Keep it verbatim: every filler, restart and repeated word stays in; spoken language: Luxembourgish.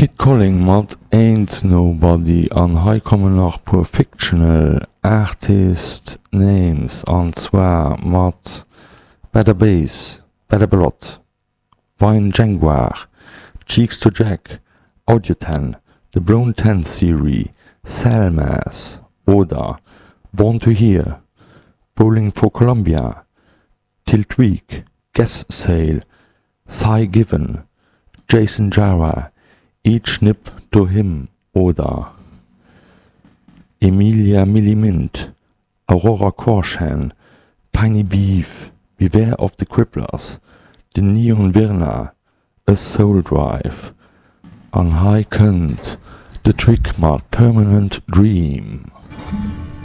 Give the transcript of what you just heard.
Kid Calling mat Ain't Nobody an hai kommen nach pur fictional artist names anzwer mat Better Bass, Better Blood, Wine Jaguar, Cheeks to Jack, Audio ten, The Brown ten Series, Selmas oder Born to Hear, Bowling for Columbia, Tilt Week, Guess Sale, Cy Given, Jason Jara, Each Nip to Him oder Emilia Millimint, Aurora Korshan, Tiny Beef, Beware of the Cripplers, The Neon Virna, A Soul Drive, an High Kent, The Trick mat Permanent Dream.